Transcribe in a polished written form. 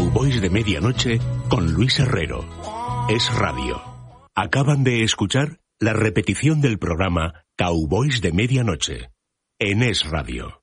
Cowboys de Medianoche con Luis Herrero. Es Radio. Acaban de escuchar la repetición del programa Cowboys de Medianoche en Es Radio.